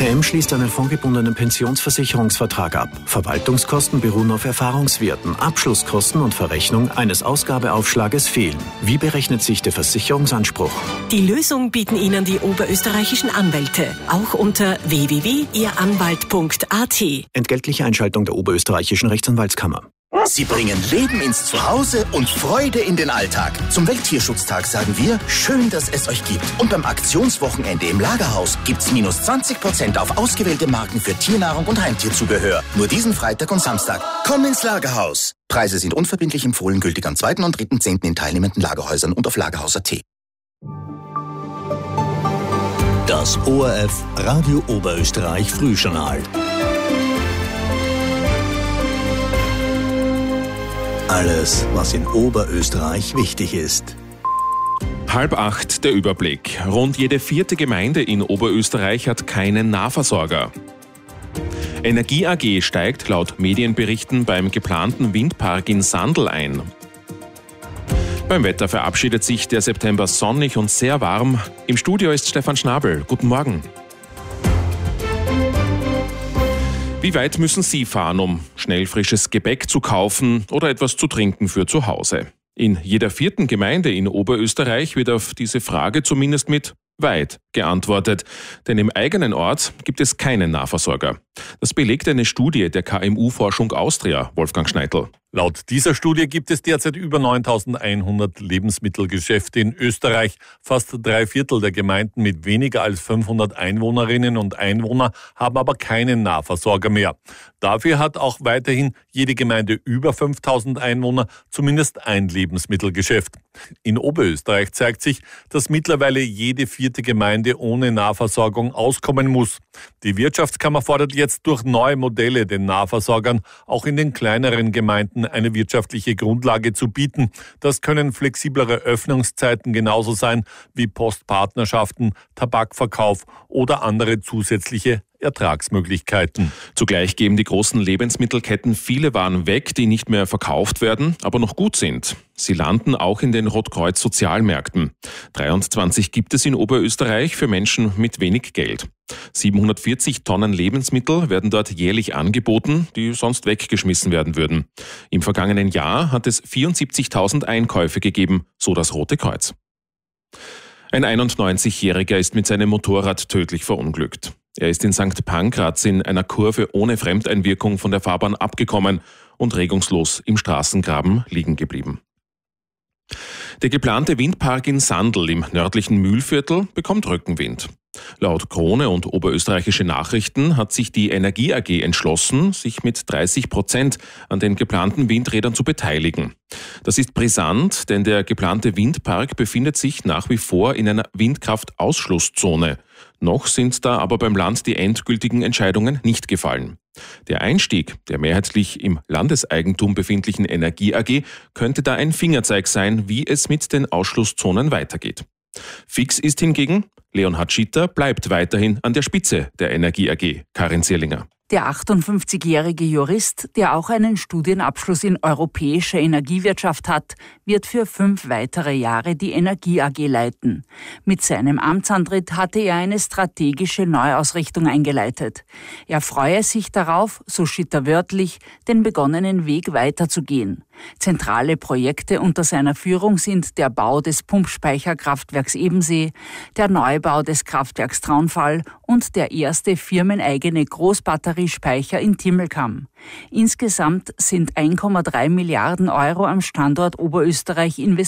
Herr M. schließt einen fondgebundenen Pensionsversicherungsvertrag ab. Verwaltungskosten beruhen auf Erfahrungswerten. Abschlusskosten und Verrechnung eines Ausgabeaufschlages fehlen. Wie berechnet sich der Versicherungsanspruch? Die Lösung bieten Ihnen die oberösterreichischen Anwälte. Auch unter www.ihranwalt.at. Entgeltliche Einschaltung der oberösterreichischen Rechtsanwaltskammer. Sie bringen Leben ins Zuhause und Freude in den Alltag. Zum Welttierschutztag sagen wir, schön, dass es euch gibt. Und beim Aktionswochenende im Lagerhaus gibt's minus 20% auf ausgewählte Marken für Tiernahrung und Heimtierzubehör. Nur diesen Freitag und Samstag. Komm ins Lagerhaus. Preise sind unverbindlich empfohlen, gültig am 2. und 3.10. in teilnehmenden Lagerhäusern und auf Lagerhaus.at. Das ORF Radio Oberösterreich Frühjournal. Alles, was in Oberösterreich wichtig ist. 7:30 der Überblick. Rund jede 4. Gemeinde in Oberösterreich hat keinen Nahversorger. Energie AG steigt laut Medienberichten beim geplanten Windpark in Sandl ein. Beim Wetter verabschiedet sich der September sonnig und sehr warm. Im Studio ist Stefan Schnabel. Guten Morgen. Wie weit müssen Sie fahren, um schnell frisches Gebäck zu kaufen oder etwas zu trinken für zu Hause? In jeder 4. Gemeinde in Oberösterreich wird auf diese Frage zumindest mit weit geantwortet, denn im eigenen Ort gibt es keinen Nahversorger. Das belegt eine Studie der KMU-Forschung Austria, Wolfgang Schneidl. Laut dieser Studie gibt es derzeit über 9.100 Lebensmittelgeschäfte in Österreich. Fast 3/4 der Gemeinden mit weniger als 500 Einwohnerinnen und Einwohner haben aber keinen Nahversorger mehr. Dafür hat auch weiterhin jede Gemeinde über 5.000 Einwohner zumindest ein Lebensmittelgeschäft. In Oberösterreich zeigt sich, dass mittlerweile jede 4. Gemeinde ohne Nahversorgung auskommen muss. Die Wirtschaftskammer fordert jetzt durch neue Modelle den Nahversorgern auch in den kleineren Gemeinden eine wirtschaftliche Grundlage zu bieten. Das können flexiblere Öffnungszeiten genauso sein wie Postpartnerschaften, Tabakverkauf oder andere zusätzliche Ertragsmöglichkeiten. Zugleich geben die großen Lebensmittelketten viele Waren weg, die nicht mehr verkauft werden, aber noch gut sind. Sie landen auch in den Rotkreuz-Sozialmärkten. 23 gibt es in Oberösterreich für Menschen mit wenig Geld. 740 Tonnen Lebensmittel werden dort jährlich angeboten, die sonst weggeschmissen werden würden. Im vergangenen Jahr hat es 74.000 Einkäufe gegeben, so das Rote Kreuz. Ein 91-Jähriger ist mit seinem Motorrad tödlich verunglückt. Er ist in St. Pankraz in einer Kurve ohne Fremdeinwirkung von der Fahrbahn abgekommen und regungslos im Straßengraben liegen geblieben. Der geplante Windpark in Sandl im nördlichen Mühlviertel bekommt Rückenwind. Laut Krone und Oberösterreichische Nachrichten hat sich die Energie AG entschlossen, sich mit 30% an den geplanten Windrädern zu beteiligen. Das ist brisant, denn der geplante Windpark befindet sich nach wie vor in einer Windkraftausschlusszone. Noch sind da aber beim Land die endgültigen Entscheidungen nicht gefallen. Der Einstieg der mehrheitlich im Landeseigentum befindlichen Energie AG könnte da ein Fingerzeig sein, wie es mit den Ausschlusszonen weitergeht. Fix ist hingegen, Leonhard Schitter bleibt weiterhin an der Spitze der Energie AG. Karin Zierlinger. Der 58-jährige Jurist, der auch einen Studienabschluss in europäischer Energiewirtschaft hat, wird für 5 weitere Jahre die Energie AG leiten. Mit seinem Amtsantritt hatte er eine strategische Neuausrichtung eingeleitet. Er freue sich darauf, so Schitter wörtlich, den begonnenen Weg weiterzugehen. Zentrale Projekte unter seiner Führung sind der Bau des Pumpspeicherkraftwerks Ebensee, der Neubau des Kraftwerks Traunfall und der erste firmeneigene Großbatteriespeicher in Timmelkamm. Insgesamt sind 1,3 Milliarden Euro am Standort Oberösterreich investiert.